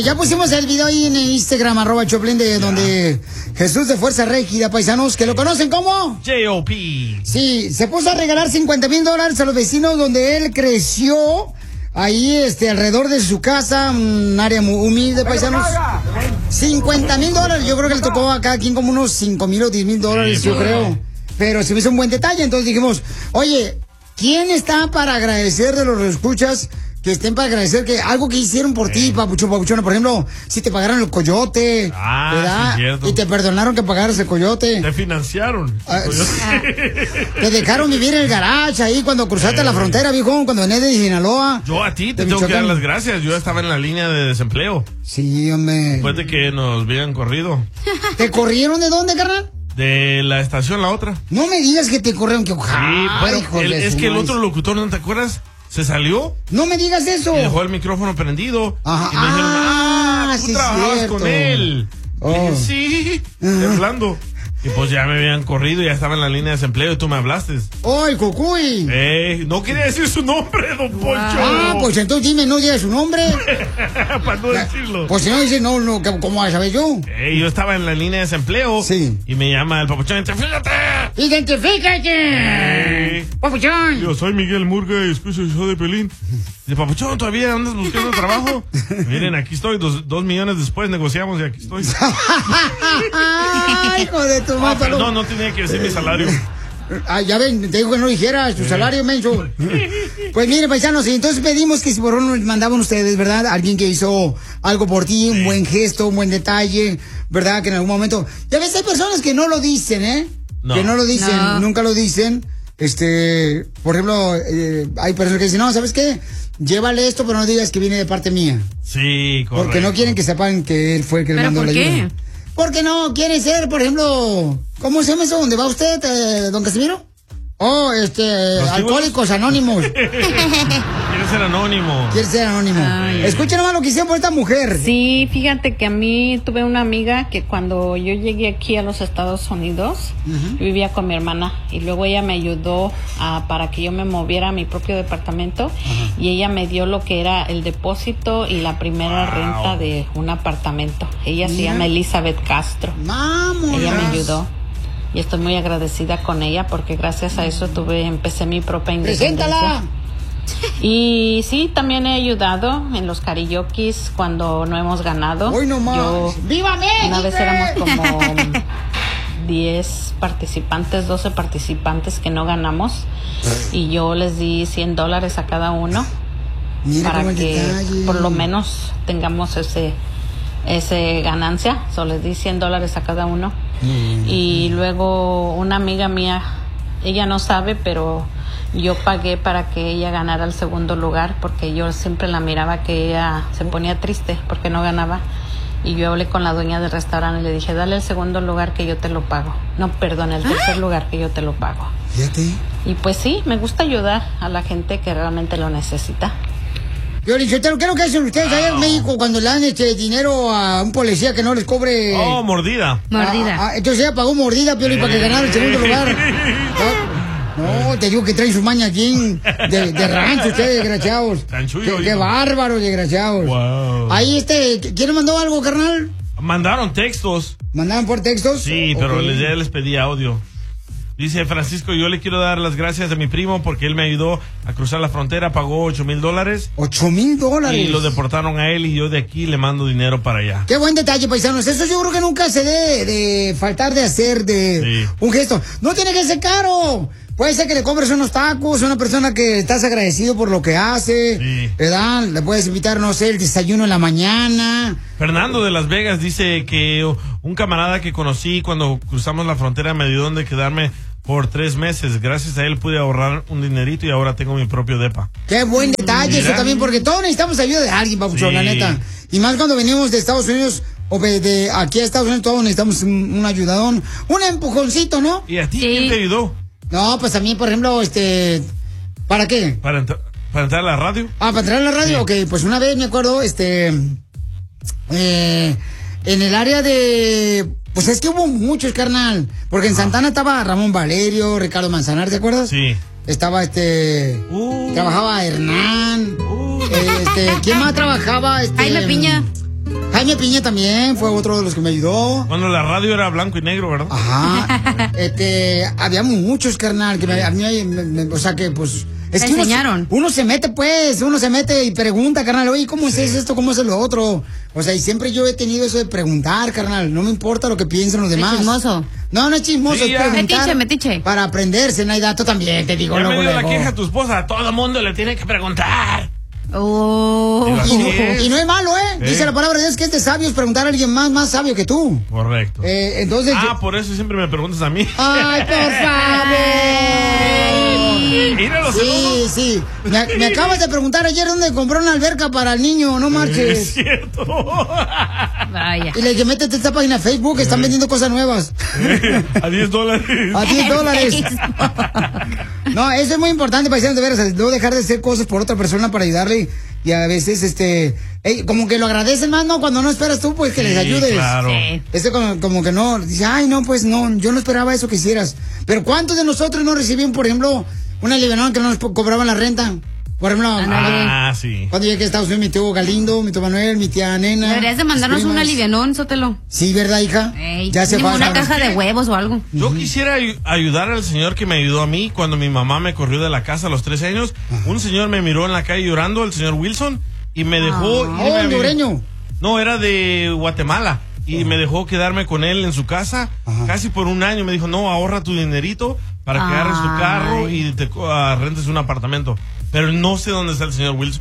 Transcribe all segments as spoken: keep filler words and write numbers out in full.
ya pusimos el video ahí en Instagram, arroba Choplin, de donde Jesús de Fuerza Régida, paisanos, que lo conocen como J O P. Sí, se puso a regalar cincuenta mil dólares a los vecinos donde él creció. Ahí, este, alrededor de su casa, un área muy humilde, paisanos. cincuenta mil dólares. Yo creo que le tocó a cada quien como unos cinco mil o diez mil dólares, sí, yo creo. Pero se me hizo un buen detalle. Entonces dijimos, oye, ¿quién está para agradecer de los escuchas? Que estén para agradecer que algo que hicieron por ti, papuchón, papuchona. Por ejemplo, si te pagaron el coyote, ah, ¿verdad? Sí, cierto. Y te perdonaron que pagaras el coyote. Te financiaron. Ah, te dejaron vivir en el garage ahí cuando cruzaste eh. la frontera, viejo, cuando venés de Sinaloa. Yo a ti te tengo Michoacán. que dar las gracias. Yo estaba en la línea de desempleo. Sí, hombre. Después de que nos habían corrido. ¿Te corrieron de dónde, carnal? De la estación La Otra. No me digas que te corrieron, que ojalá. Sí, pero el, es que el otro locutor, ¿no te acuerdas? ¿Se salió? No me digas eso. Y dejó el micrófono prendido. Ajá. Y me dijeron, ah, ah tú sí trabajabas cierto. con él. Oh. Y dije, sí, temblando. Y pues ya me habían corrido, ya estaba en la línea de desempleo y tú me hablaste. ¡Ay, Cucuy! Eh, no quería decir su nombre, don Poncho. Ah, pues entonces dime, no digas su nombre. Para no decirlo. Pues si no dices, no, no, ¿cómo vas a saber yo? Eh, yo estaba en la línea de desempleo. Sí. Y me llama el papuchón, ¡identifícate! ¡Identifícate! Eh. ¡Papuchón! Yo soy Miguel Murga y escucho el show de Pelín. Dice, papuchón, ¿todavía andas buscando trabajo? Miren, aquí estoy, dos, dos millones después negociamos y aquí estoy. ¡Ay, hijo de tu madre! Ah, perdón, no tenía que decir mi salario. Ah, ya ven, te digo que no dijeras tu sí. salario, menso. Pues mire, paisanos, entonces pedimos que si por favor nos mandaban ustedes, ¿verdad? Alguien que hizo algo por ti, un sí. buen gesto, un buen detalle, ¿verdad? Que en algún momento... Ya ves, hay personas que no lo dicen, ¿eh? No. Que no lo dicen, no. nunca lo dicen. Este, por ejemplo, eh, hay personas que dicen, no, ¿sabes qué? Llévale esto, pero no digas que viene de parte mía. Sí, correcto. Porque no quieren que sepan que él fue el que le mandó la ayuda. ¿Por qué? Porque no quiere ser, por ejemplo, ¿cómo se llama eso? ¿Dónde va usted, eh, don Casimiro? Oh, este, Alcohólicos Anónimos. Quiere ser anónimo. Quiere ser anónimo. Ay, Escuchen nomás lo que hicieron por esta mujer. Sí, fíjate que a mí tuve una amiga que cuando yo llegué aquí a los Estados Unidos, uh-huh. yo vivía con mi hermana y luego ella me ayudó a, para que yo me moviera a mi propio departamento uh-huh. y ella me dio lo que era el depósito y la primera wow. renta de un apartamento. Ella Mira. se llama Elizabeth Castro. Vamos. Ella me ayudó. Y estoy muy agradecida con ella porque gracias a eso tuve, empecé mi propia independencia. ¡Preséntala! Y sí, también he ayudado en los karaokes cuando no hemos ganado. ¡Uy, no más! Yo, ¡Viva México! Una vez éramos como diez participantes, doce participantes que no ganamos. Y yo les di cien dólares a cada uno. Mira para que detalle. por lo menos tengamos ese... ese ganancia, solo les di cien dólares a cada uno. Mm. Y luego una amiga mía, ella no sabe, pero yo pagué para que ella ganara el segundo lugar, porque yo siempre la miraba que ella se ponía triste porque no ganaba. Y yo hablé con la dueña del restaurante y le dije, dale el segundo lugar que yo te lo pago. No, perdón, el tercer ¿Ah? lugar que yo te lo pago. Fíjate. Y pues sí, me gusta ayudar a la gente que realmente lo necesita. Yo le dije, ¿qué es lo que hacen ustedes allá en México cuando le dan este dinero a un policía que no les cobre? Oh, mordida. Mordida. Ah, ah, entonces ella pagó mordida, Pioli, para que ganara el segundo lugar. No, no, te digo que traen su maña aquí de, de rancho, ustedes, desgraciados. Qué, qué bárbaros, desgraciados. Wow. Ahí, este, ¿quién mandó algo, carnal? Mandaron textos. ¿Mandaron por textos? Sí, pero okay. les, ya les pedí audio. Dice Francisco, yo le quiero dar las gracias a mi primo porque él me ayudó a cruzar la frontera, pagó ocho mil dólares. ¿Ocho mil dólares? Y lo deportaron a él y yo de aquí le mando dinero para allá. Qué buen detalle, paisanos. Eso yo creo que nunca se debe de faltar de hacer de sí. un gesto. No tiene que ser caro. Puede ser que le compres unos tacos a una persona que estás agradecido por lo que hace, sí. ¿verdad? Le puedes invitar, no sé, el desayuno en la mañana. Fernando de Las Vegas dice que un camarada que conocí cuando cruzamos la frontera me ayudó donde quedarme por tres meses. Gracias a él pude ahorrar un dinerito y ahora tengo mi propio depa. Qué buen detalle. Mira. Eso también, porque todos necesitamos ayuda de alguien, papuchón, sí. la neta. Y más cuando venimos de Estados Unidos o de aquí a Estados Unidos, todos necesitamos un, un ayudadón, un empujoncito, ¿no? ¿Y a ti sí. quién te ayudó? No, pues a mí, por ejemplo, este... ¿Para qué? ¿Para, ent para entrar a la radio? Ah, para entrar a la radio, sí. Ok, pues una vez me acuerdo, este... Eh, en el área de... Pues es que hubo muchos, carnal. Porque en ah. Santana estaba Ramón Valerio, Ricardo Manzanar, ¿te acuerdas? Sí. Estaba este... Uh. Trabajaba Hernán. Uh. Este, ¿quién más trabajaba? Este, Jaime Piña. Jaime Piña también fue otro de los que me ayudó. Cuando la radio era blanco y negro, ¿verdad? Ajá. este, había muchos, carnal, que me, a mí me, me, o sea, que pues... Es ¿Te que uno, enseñaron? uno se mete, pues, uno se mete y pregunta, carnal, oye, ¿cómo sí. es esto? ¿Cómo es lo otro? O sea, y siempre yo he tenido eso de preguntar, carnal. No me importa lo que piensen los demás. ¿Es chismoso? No, no es chismoso, sí, es preguntar. Metiche, metiche. Para aprenderse, no hay dato también, te digo. Ya luego, me dio la luego. queja a tu esposa, a todo mundo le tiene que preguntar. Oh. Y no, es. y no es malo, ¿eh? ¿Eh? Dice la palabra de Dios que es de sabios preguntar a alguien más, más sabio que tú. Correcto. Eh, entonces... Ah, yo... por eso siempre me preguntas a mí. ¡Ay, por favor! Míralo, Sí, sí. Me, me acabas de preguntar ayer dónde compró una alberca para el niño, no Es marches. cierto. Vaya. Y le dije, métete a esta página de Facebook, están vendiendo cosas nuevas. A diez dólares. A diez dólares. No, eso es muy importante, paisanos, de veras, no dejar de hacer cosas por otra persona para ayudarle. Y a veces, este, ey, como que lo agradecen más, ¿no? Cuando no esperas tú, pues, que Sí, les ayudes. claro. Sí. Este como, como que no, dice, ay, no, pues, no, yo no esperaba eso que hicieras. Pero ¿cuántos de nosotros no recibían, por ejemplo, una livianón que no nos po- cobraban la renta? Por ejemplo, Ah, sí. cuando llegué a Estados Unidos, mi tío Galindo, mi tío Manuel, mi tía Nena. Deberías de mandarnos mis una primas. livianón, Sotelo. Sí, ¿verdad, hija? Ey, ya se mínimo pasa. una caja de huevos o algo. Yo quisiera ay- ayudar al señor que me ayudó a mí cuando mi mamá me corrió de la casa a los trece años. Un señor me miró en la calle llorando, el señor Wilson, y me dejó... irme Oh, a vivir- hondureño. No, era de Guatemala. Y me dejó quedarme con él en su casa Ajá. casi por un año. Me dijo, no, ahorra tu dinerito para que agarres tu carro y te co- ah, rentes un apartamento. Pero no sé dónde está el señor Wilson.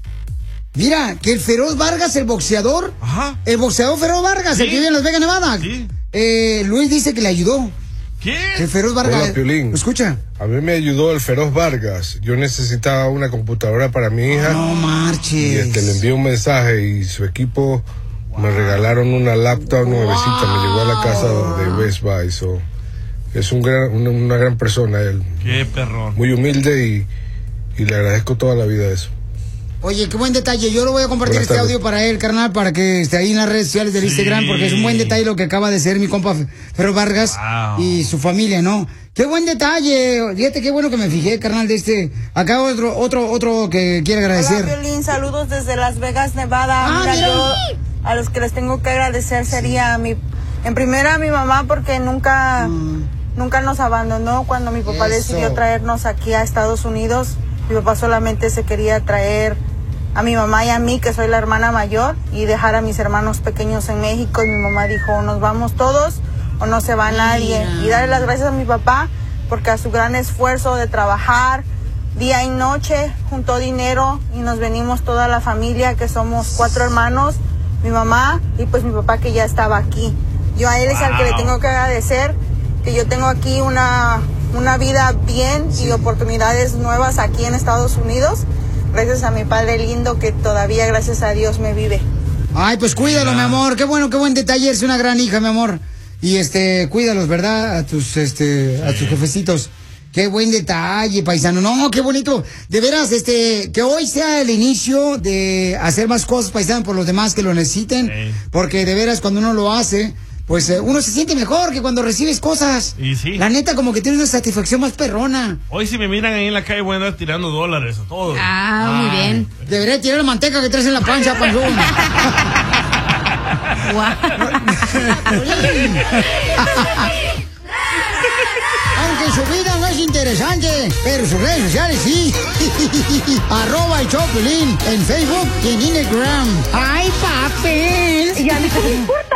Mira, que el Feroz Vargas, el boxeador, Ajá. el boxeador Feroz Vargas, Sí. el que vive en Las Vegas, Nevada. Sí. Eh, Luis dice que le ayudó. ¿Qué? El Feroz Vargas. Hola, Piolín. ¿Lo escucha? A mí me ayudó el Feroz Vargas. Yo necesitaba una computadora para mi hija. No Y marches. este, le envié un mensaje y su equipo me regalaron una laptop nuevecita. Me llegó a la casa de Best Buy. So, es un gran, una, una gran persona él. Qué perrón. Muy humilde y, y le agradezco toda la vida eso. Oye, qué buen detalle. Yo lo voy a compartir Buenas este tardes. audio para él, carnal, para que esté ahí en las redes sociales del Sí. Instagram, porque es un buen detalle lo que acaba de ser mi compa Feroz Vargas Wow. y su familia, ¿no? Qué buen detalle. Fíjate qué bueno que me fijé, carnal, de este. Acá otro, otro, otro que quiere agradecer. Hola, Violín, saludos desde Las Vegas, Nevada. Ah, Mira, mira. yo a los que les tengo que agradecer sería a mi, en primera a mi mamá porque nunca, nunca nos abandonó cuando mi papá Eso. decidió traernos aquí a Estados Unidos. Mi papá solamente se quería traer a mi mamá y a mí, que soy la hermana mayor, y dejar a mis hermanos pequeños en México. Y mi mamá dijo, o nos vamos todos o no se va nadie. Y darle las gracias a mi papá porque a su gran esfuerzo de trabajar día y noche juntó dinero y nos venimos toda la familia, que somos cuatro hermanos, mi mamá y pues mi papá, que ya estaba aquí. Yo a él es al que le tengo que agradecer, que yo tengo aquí una, una vida bien y oportunidades nuevas aquí en Estados Unidos, gracias a mi padre lindo que todavía, gracias a Dios, me vive. Ay, pues cuídalo, mi amor. Qué bueno, qué buen detalle. Es una gran hija, mi amor. Y este, cuídalos, ¿verdad? A tus, este, a tus jefecitos. Qué buen detalle, paisano. No, qué bonito. De veras, este, que hoy sea el inicio de hacer más cosas, paisano, por los demás que lo necesiten. Sí. Porque de veras, cuando uno lo hace, pues eh, uno se siente mejor que cuando recibes cosas. Y sí. La neta, como que tiene una satisfacción más perrona. Hoy si me miran ahí en la calle voy a andar tirando dólares a todos. Ah, muy Ay. bien. Debería tirar la manteca que traes en la pancha, panzón. Guau. Aunque su vida no es interesante, pero sus redes sociales sí. Arroba el Choplin en Facebook y en Instagram. ¡Ay, papel! ¿Y a mí qué me importa?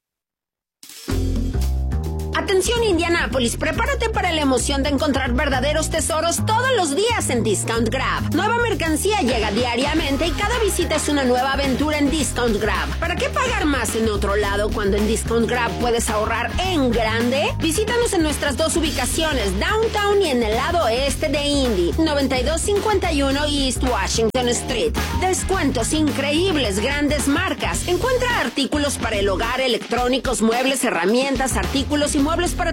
Atención Indianápolis, prepárate para la emoción de encontrar verdaderos tesoros todos los días en Discount Grab. Nueva mercancía llega diariamente y cada visita es una nueva aventura en Discount Grab. ¿Para qué pagar más en otro lado cuando en Discount Grab puedes ahorrar en grande? Visítanos en nuestras dos ubicaciones, Downtown y en el lado este de Indy, noventa y dos cincuenta y uno East Washington Street. Descuentos increíbles, grandes marcas. Encuentra artículos para el hogar, electrónicos, muebles, herramientas, artículos y muebles para tu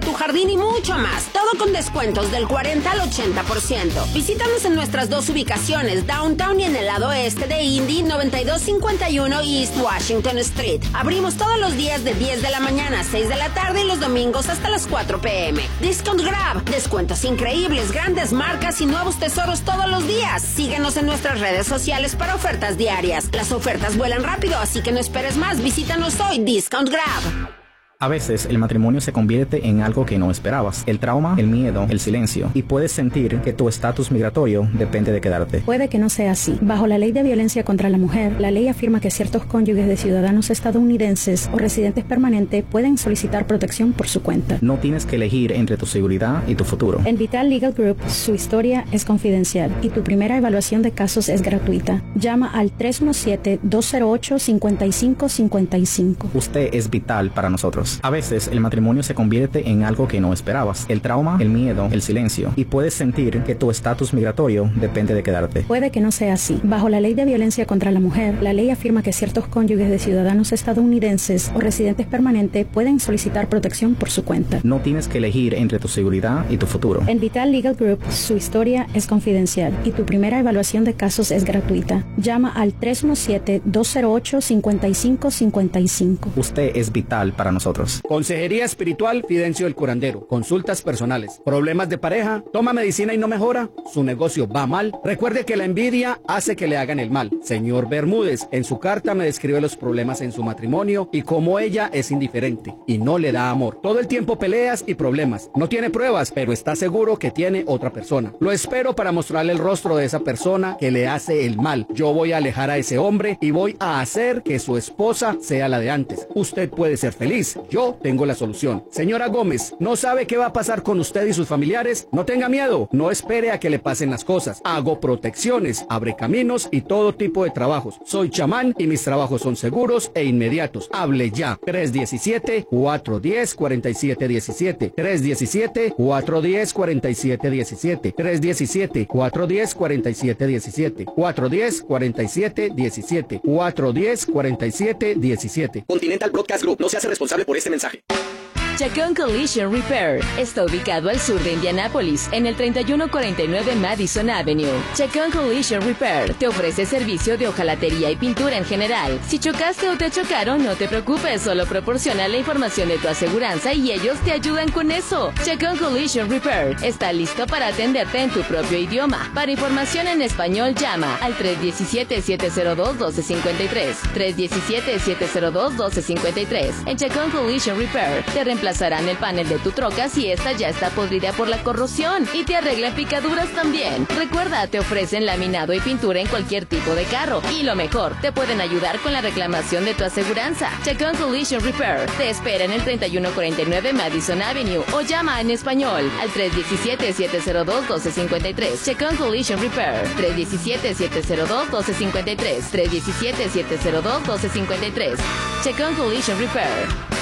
tu jardín y mucho más. Todo con descuentos del cuarenta al ochenta por ciento. Visítanos en nuestras dos ubicaciones, Downtown y en el lado este de Indy, noventa y dos cincuenta y uno East Washington Street. Abrimos todos los días de diez de la mañana a seis de la tarde y los domingos hasta las cuatro p m Discount Grab, descuentos increíbles, grandes marcas y nuevos tesoros todos los días. Síguenos en nuestras redes sociales para ofertas diarias. Las ofertas vuelan rápido, así que no esperes más. Visítanos hoy, Discount Grab. A veces el matrimonio se convierte en algo que no esperabas. El trauma, el miedo, el silencio. Y puedes sentir que tu estatus migratorio depende de quedarte. Puede que no sea así. Bajo la ley de violencia contra la mujer, la ley afirma que ciertos cónyuges de ciudadanos estadounidenses o residentes permanentes pueden solicitar protección por su cuenta. No tienes que elegir entre tu seguridad y tu futuro. En Vital Legal Group, su historia es confidencial y tu primera evaluación de casos es gratuita. Llama al tres uno siete, dos cero ocho, cinco cinco cinco cinco. Usted es vital para nosotros. A veces el matrimonio se convierte en algo que no esperabas. El trauma, el miedo, el silencio. Y puedes sentir que tu estatus migratorio depende de quedarte. Puede que no sea así. Bajo la ley de violencia contra la mujer, la ley afirma que ciertos cónyuges de ciudadanos estadounidenses o residentes permanentes pueden solicitar protección por su cuenta. No tienes que elegir entre tu seguridad y tu futuro. En Vital Legal Group, su historia es confidencial y tu primera evaluación de casos es gratuita. Llama al tres uno siete, dos cero ocho, cinco cinco cinco cinco. Usted es vital para nosotros. Consejería espiritual Fidencio el Curandero. Consultas personales. ¿Problemas de pareja? ¿Toma medicina y no mejora? ¿Su negocio va mal? Recuerde que la envidia hace que le hagan el mal. Señor Bermúdez, en su carta me describe los problemas en su matrimonio y cómo ella es indiferente y no le da amor. Todo el tiempo peleas y problemas. No tiene pruebas, pero está seguro que tiene otra persona. Lo espero para mostrarle el rostro de esa persona que le hace el mal. Yo voy a alejar a ese hombre y voy a hacer que su esposa sea la de antes. Usted puede ser feliz. Yo tengo la solución. Señora Gómez, ¿no sabe qué va a pasar con usted y sus familiares? No tenga miedo, no espere a que le pasen las cosas. Hago protecciones, abre caminos y todo tipo de trabajos. Soy chamán y mis trabajos son seguros e inmediatos. Hable ya. tres uno siete, cuatro uno cero, cuatro siete uno siete. tres uno siete, cuatro uno cero, cuatro siete uno siete. tres uno siete, cuatro uno cero, cuatro siete uno siete. cuatro uno cero, cuatro siete uno siete. cuatro uno cero, cuatro siete uno siete. Continental Broadcast Group no se hace responsable por este mensaje. Chacón Collision Repair está ubicado al sur de Indianápolis, en el treinta y uno cuarenta y nueve Madison Avenue. Chacón Collision Repair te ofrece servicio de hojalatería y pintura en general. Si chocaste o te chocaron, no te preocupes, solo proporciona la información de tu aseguranza y ellos te ayudan con eso. Chacón Collision Repair está listo para atenderte en tu propio idioma. Para información en español, llama al tres uno siete, siete cero dos, uno dos cinco tres. tres uno siete, siete cero dos, uno dos cinco tres. En Chacón Collision Repair te reemplazarán el panel de tu troca si esta ya está podrida por la corrosión y te arreglan picaduras también. Recuerda, te ofrecen laminado y pintura en cualquier tipo de carro y lo mejor, te pueden ayudar con la reclamación de tu aseguranza. Chacón Collision Repair te espera en el treinta y uno cuarenta y nueve Madison Avenue o llama en español al tres uno siete, siete cero dos, uno dos cinco tres. Chacón Collision Repair tres uno siete, siete cero dos, uno dos cinco tres. tres uno siete, siete cero dos, uno dos cinco tres. Chacón Collision Repair.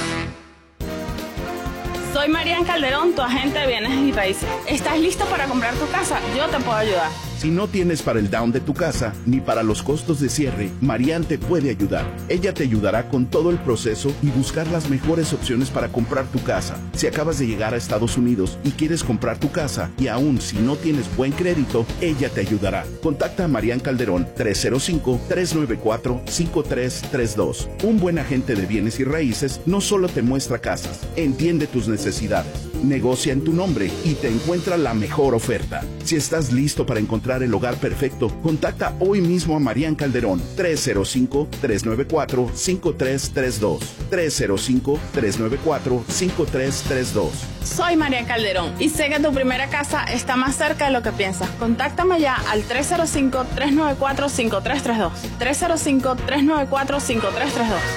Soy Marian Calderón, tu agente de bienes y raíces. ¿Estás listo para comprar tu casa? Yo te puedo ayudar. Si no tienes para el down de tu casa, ni para los costos de cierre, Marian te puede ayudar. Ella te ayudará con todo el proceso y buscar las mejores opciones para comprar tu casa. Si acabas de llegar a Estados Unidos y quieres comprar tu casa, y aún si no tienes buen crédito, ella te ayudará. Contacta a Marian Calderón, tres cero cinco, tres nueve cuatro, cinco tres tres dos. Un buen agente de bienes y raíces no solo te muestra casas, entiende tus necesidades, negocia en tu nombre y te encuentra la mejor oferta. Si estás listo para encontrar el hogar perfecto, contacta hoy mismo a Marian Calderón, tres cero cinco, tres nueve cuatro, cinco tres tres dos. tres cero cinco, tres nueve cuatro, cinco tres tres dos. Soy Marian Calderón y sé que tu primera casa está más cerca de lo que piensas. Contáctame ya al tres cero cinco, tres nueve cuatro, cinco tres tres dos. tres cero cinco, tres nueve cuatro, cinco tres tres dos.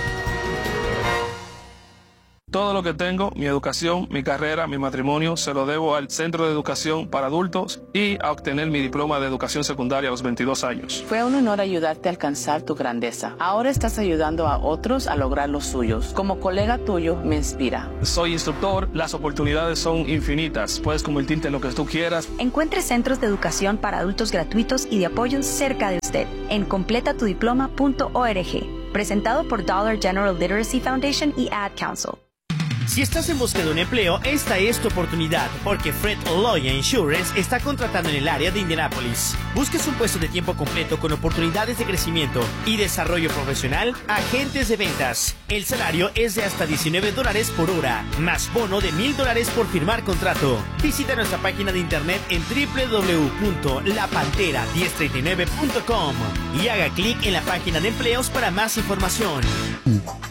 Todo lo que tengo, mi educación, mi carrera, mi matrimonio, se lo debo al Centro de Educación para Adultos y a obtener mi diploma de educación secundaria a los veintidós años. Fue un honor ayudarte a alcanzar tu grandeza. Ahora estás ayudando a otros a lograr los suyos. Como colega tuyo, me inspira. Soy instructor, las oportunidades son infinitas. Puedes convertirte en lo que tú quieras. Encuentre centros de educación para adultos gratuitos y de apoyo cerca de usted en completa tu diploma punto org. Presentado por Dollar General Literacy Foundation y Ad Council. Si estás en busca de un empleo, esta es tu oportunidad, porque Fred Loya Insurance está contratando en el área de Indianápolis. ¿Buscas un puesto de tiempo completo con oportunidades de crecimiento y desarrollo profesional? Agentes de ventas. El salario es de hasta diecinueve dólares por hora, más bono de mil dólares por firmar contrato. Visita nuestra página de internet en doble u doble u doble u punto la pantera diez treinta y nueve punto com y haga clic en la página de empleos para más información.